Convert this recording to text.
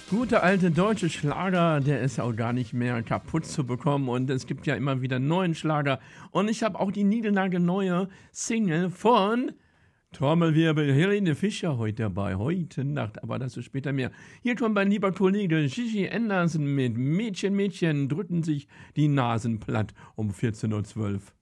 Gute alte deutsche Schlager, der ist auch gar nicht mehr kaputt zu bekommen und es gibt ja immer wieder neuen Schlager. Und ich habe auch die niegelnagelneue Single von Trommelwirbel Helene Fischer heute dabei, heute Nacht, aber dazu später mehr. Hier kommt mein lieber Kollege Gigi Anderson mit Mädchen, Mädchen drücken sich die Nasen platt um 14:12 Uhr.